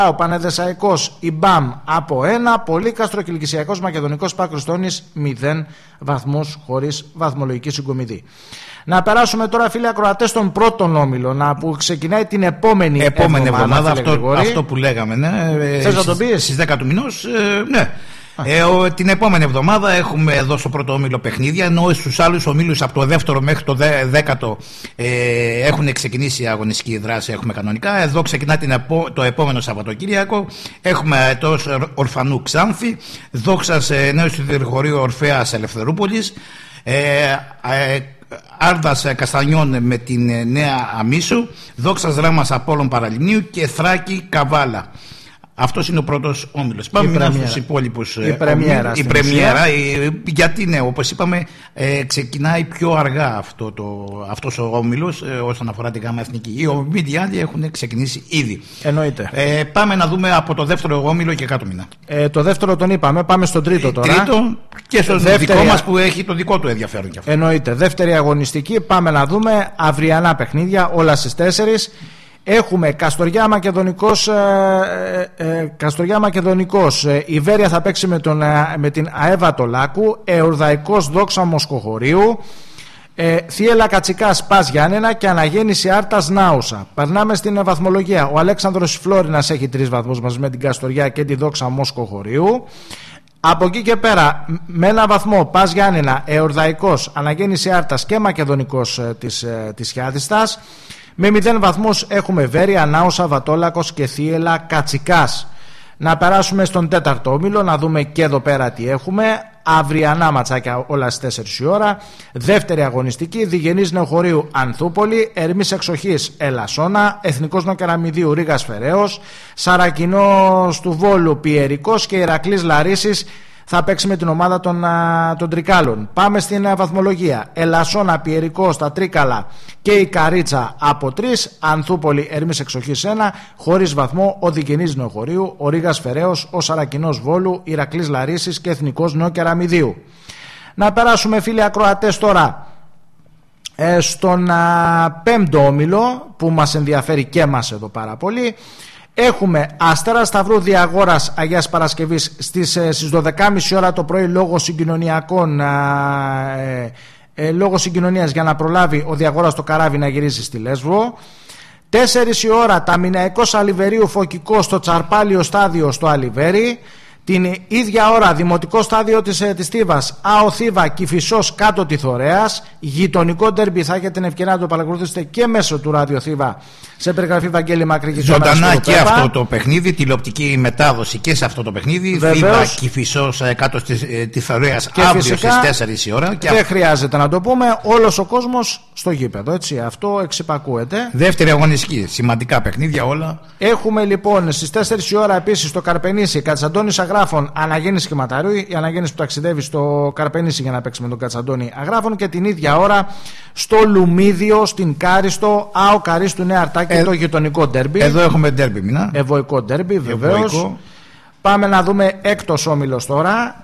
ο Πανεδεσσαϊκός, η Μπαμ από 1, Πολύκαστρο, Κιλκυσιακός Μακεδονικός ΠΑΟΚ Χριστώνης 0 βαθμούς χωρίς βαθμολογική συγκομιδή. Να περάσουμε τώρα, φίλοι ακροατές, στον πρώτον όμιλο, που ξεκινάει την επόμενη εβδομάδα. Αυτό που λέγαμε, ναι. Θες να το πεις? Στις 10 του μηνός, ναι. Την επόμενη εβδομάδα έχουμε εδώ στο πρώτο όμιλο παιχνίδια, ενώ στους άλλους ομίλους από το δεύτερο μέχρι το 10ο έχουν ξεκινήσει η αγωνιστική δράση, έχουμε κανονικά. Εδώ ξεκινά το επόμενο Σαββατοκύριακο. Έχουμε το Ορφανού Ξάνθη, Δόξας Νέου Σιδηροχωρίου Ορφέας Ελευθερούπολης, Άρδας Καστανιών με την Νέα Αμίσου, Δόξας Ράμας Απόλλων Παραλιμνίου και Θράκη Καβάλα. Αυτός είναι ο πρώτος όμιλος. Πάμε στους υπόλοιπους. Η πρεμιέρα. Γιατί ναι, όπως είπαμε, ξεκινάει πιο αργά αυτός ο όμιλος όσον αφορά την ΓΑΜΑ Εθνική. Οι ομίλοι άλλοι έχουν ξεκινήσει ήδη. Εννοείται. Πάμε να δούμε από το δεύτερο όμιλο και κάτω μήνα. Το δεύτερο τον είπαμε. Πάμε στον τρίτο τώρα. Τρίτο και στο δικό μας που έχει το δικό του ενδιαφέρον κι αυτό. Εννοείται. Δεύτερη αγωνιστική. Πάμε να δούμε αυριανά παιχνίδια, όλα στις 4. Έχουμε Καστοριά Μακεδονικός, η Βέρεια θα παίξει με την ΑΕΒΑ Τολάκου, Εορδαϊκός Δόξα Μοσχοχωρίου, Θίελα Κατσικάς Πας Γιάννενα και Αναγέννηση Άρτας Νάουσα. Περνάμε στην βαθμολογία. Ο Αλέξανδρος Φλόρινας έχει 3 βαθμούς μαζί με την Καστοριά και τη Δόξα Μοσχοχωρίου. Από εκεί και πέρα, με 1 βαθμό, Πας Γιάννενα, Εορδαϊκός, Αναγέννηση Άρτας και Μακεδονικός της Χιάδιστας. Με 0 βαθμούς έχουμε Βέρεια, Νάουσα, Βατόλακος και Θίελα Κατσικάς. Να περάσουμε στον τέταρτο όμιλο, να δούμε και εδώ πέρα τι έχουμε. Αυριανά ματσάκια όλα στις 4 η ώρα. Δεύτερη αγωνιστική, Διγενής Νεοχωρίου Ανθούπολη, Ερμής Εξοχής Ελασσόνα, Εθνικός Νοκεραμιδίου Ρήγας Φεραίος, Σαρακινός του Βόλου Πιερικός και Ηρακλής Λαρίσης θα παίξει με την ομάδα των Τρικάλων. Πάμε στην βαθμολογία. Ελασσόνα, Πιερικό στα Τρίκαλα και η Καρίτσα από 3. Ανθούπολη, Ερμής Εξοχής 1. Χωρίς βαθμό ο Διγενής Νεοχωρίου, ο Ρήγας Φεραίος, ο Σαρακινός Βόλου, Ηρακλής Λαρίσης και Εθνικός Νεοκεραμιδίου. Να περάσουμε, φίλοι ακροατές, τώρα στον πέμπτο όμιλο που μας ενδιαφέρει και μας εδώ πάρα πολύ. Έχουμε Αστέρα Σταυρού Διαγόρας Αγίας Παρασκευής στις 12.30 ώρα το πρωί λόγω συγκοινωνίας για να προλάβει ο Διαγόρας το καράβι να γυρίσει στη Λέσβο. 4 η ώρα Ταμιναϊκός Αλιβερίου Φωκικό στο Τσαρπάλιο Στάδιο στο Αλιβέρι. Την ίδια ώρα δημοτικό στάδιο της Θήβας, ΑΟ Θήβα Κηφισός κάτω τη Θωρέας. Γειτονικό ντέρμπι, θα έχετε την ευκαιρία να το παρακολουθήσετε και μέσω του Ράδιο Θήβα σε περιγραφή Βαγγέλη Μακρύ και ζωντανά και αυτό το παιχνίδι, τηλεοπτική μετάδοση και σε αυτό το παιχνίδι. Θήβα Κηφισός κάτω τη Θωρέας αύριο στις 4 η ώρα. Δεν χρειάζεται να το πούμε, όλος ο κόσμος στο γήπεδο, έτσι, αυτό εξυπακούεται. Δεύτερη αγωνιστική, σημαντικά παιχνίδια όλα. Έχουμε λοιπόν στις 4 η ώρα επίσης στο Καρπενήσι Κατσαντώνης Αγράφων Αναγέννηση Σχηματαρίου, η Αναγέννηση που ταξιδεύει στο Καρπενήσι για να παίξει με τον Κατσαντώνη Αγράφων, και την ίδια ώρα στο Λουμίδιο στην Κάριστο ΑΟ Καρίστου Νέα Αρτάκη, το γειτονικό ντέρμπι. Εδώ έχουμε ντέρμπι, ευωικό ντέρμπι, βεβαίως. Πάμε να δούμε έκτος όμιλος τώρα.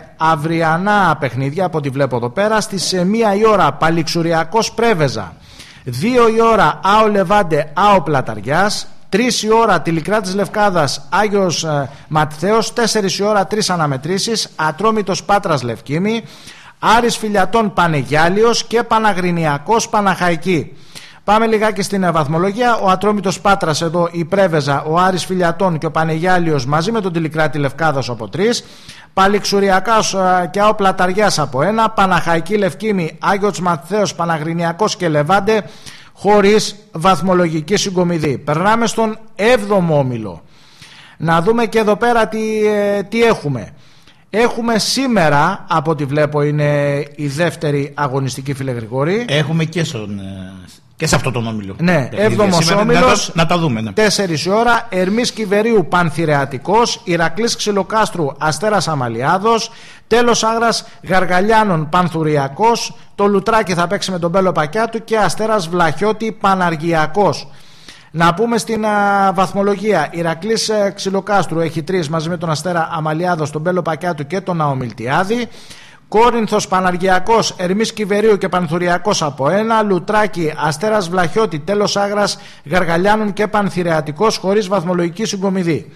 Αυριανά παιχνίδια από ό,τι βλέπω εδώ πέρα. Στις 1 η ώρα Παλιξουριακός Πρέβεζα, 2 η ώρα ΑΟ Λεβάντε ΑΟ Πλαταριάς, 3 η ώρα Τηλικράτης Λευκάδας Άγιος Ματθαίος, 4 η ώρα 3 αναμετρήσεις, Ατρόμητος Πάτρας Λευκήμη, Άρης Φιλιατών Πανεγιάλιος και Παναγρινιακός Παναχαϊκή. Πάμε λιγάκι στην βαθμολογία. Ο Ατρόμητος Πάτρας εδώ, η Πρέβεζα, ο Άρης Φιλιατών και ο Πανεγιάλιος μαζί με τον Τηλικράτη Λευκάδας από 3. Παλιξουριακάς και ΑΟ Πλαταριάς από 1. Παναχαϊκή Λευκήμη, Άγιος Ματθαίος, Παναγρινιακός και Λεβάντε χωρίς βαθμολογική συγκομιδή. Περνάμε στον 7ο όμιλο. Να δούμε και εδώ πέρα τι έχουμε. Έχουμε σήμερα, από ό,τι βλέπω είναι η δεύτερη αγωνιστική, φίλε Γρηγόρη. Έχουμε και σε αυτό τον όμιλο. Ναι, 7ο όμιλος. Να τα δούμε. Ναι. 4 η ώρα Ερμής Κιβερίου Πανθηρεατικός, Ηρακλής Ξυλοκάστρου Αστέρας Αμαλιάδος, Τέλος Άγρας Γαργαλιάνων Πανθουριακός, το Λουτράκι θα παίξει με τον Μπέλο Πακιάτου και Αστέρας Βλαχιώτη Παναργιακός. Να πούμε στην βαθμολογία. Ηρακλής Ξυλοκάστρου έχει 3 μαζί με τον Αστέρα Αμαλιάδος, τον Μπέλο Πακιάτου και τον Αομιλτιάδη. Κόρινθος, Παναργιακός, Ερμής Κιβερίου και Πανθουριακός από 1, Λουτράκη, Αστέρας Βλαχιώτη, Τέλος Άγρας, Γαργαλιάνων και Πανθηρεατικός χωρίς βαθμολογική συγκομιδή.